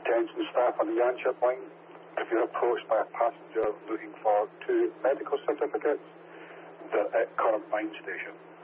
attention staff on the Yanchep line. If you're approached by a passenger looking for 2 medical certificates, they're at Currant Mine Station.